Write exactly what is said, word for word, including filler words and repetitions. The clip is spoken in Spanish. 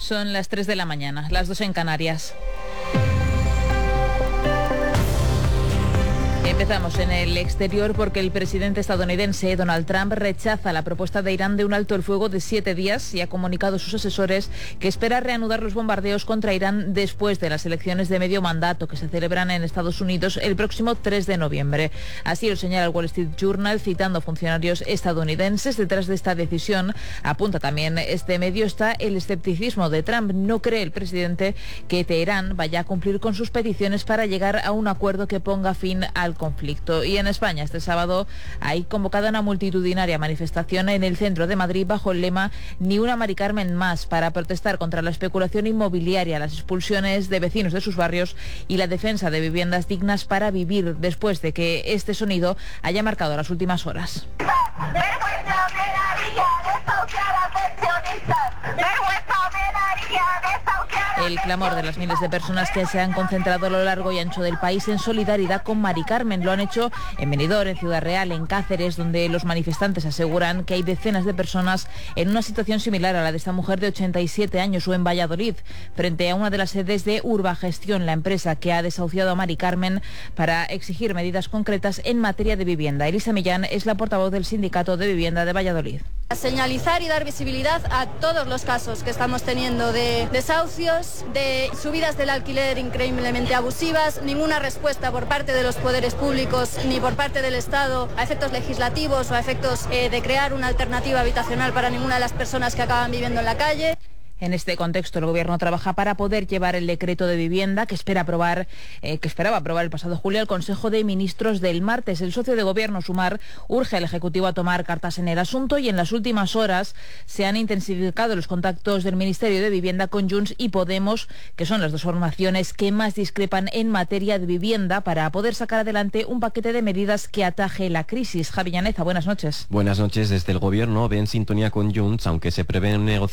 Son las tres de la mañana, las dos en Canarias. Empezamos en el exterior porque el presidente estadounidense Donald Trump rechaza la propuesta de Irán de un alto el fuego de siete días y ha comunicado a sus asesores que espera reanudar los bombardeos contra Irán después de las elecciones de medio mandato que se celebran en Estados Unidos el próximo tres de noviembre. Así lo señala el Wall Street Journal citando funcionarios estadounidenses. Detrás de esta decisión, apunta también este medio, está el escepticismo de Trump. No cree el presidente que Teherán vaya a cumplir con sus peticiones para llegar a un acuerdo que ponga fin al conflicto. Y en España este sábado hay convocada una multitudinaria manifestación en el centro de Madrid bajo el lema Ni una Mari Carmen más, para protestar contra la especulación inmobiliaria, las expulsiones de vecinos de sus barrios y la defensa de viviendas dignas para vivir, después de que este sonido haya marcado las últimas horas. El clamor de las miles de personas que se han concentrado a lo largo y ancho del país en solidaridad con Mari Carmen. Lo han hecho en Benidorm, en Ciudad Real, en Cáceres, donde los manifestantes aseguran que hay decenas de personas en una situación similar a la de esta mujer de ochenta y siete años, o en Valladolid, frente a una de las sedes de Urbagestión, la empresa que ha desahuciado a Mari Carmen, para exigir medidas concretas en materia de vivienda. Elisa Millán es la portavoz del Sindicato de Vivienda de Valladolid. A señalizar y dar visibilidad a todos los casos que estamos teniendo de desahucios, de subidas del alquiler increíblemente abusivas, ninguna respuesta por parte de los poderes públicos ni por parte del Estado a efectos legislativos o a efectos eh, de crear una alternativa habitacional para ninguna de las personas que acaban viviendo en la calle. En este contexto, el Gobierno trabaja para poder llevar el decreto de vivienda que espera aprobar, eh, que esperaba aprobar el pasado julio al Consejo de Ministros del martes. El socio de Gobierno, Sumar, urge al Ejecutivo a tomar cartas en el asunto, y en las últimas horas se han intensificado los contactos del Ministerio de Vivienda con Junts y Podemos, que son las dos formaciones que más discrepan en materia de vivienda, para poder sacar adelante un paquete de medidas que ataje la crisis. Javi Llaneza, buenas noches. Buenas noches. Desde el Gobierno ven sintonía con Junts, aunque se prevén negociaciones